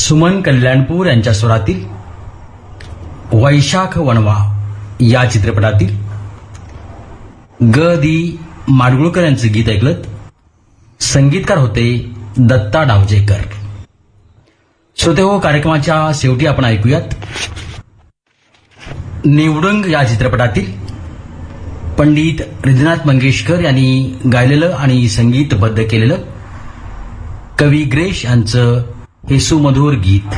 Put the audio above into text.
सुमन कल्याणपूर यांच्या स्वरातील वैशाख वणवा या चित्रपटातील ग दी माडगुळकर यांचे गीत ऐकलत. संगीतकार होते दत्ता डावजेकर. श्रोते हो, कार्यक्रमाच्या शेवटी आपण ऐकूयात निवडुंग या चित्रपटातील पंडित हृदयनाथ मंगेशकर यांनी गायलेलं आणि संगीतबद्ध केलेलं कवी ग्रेश यांचं हे सुमधुर गीत.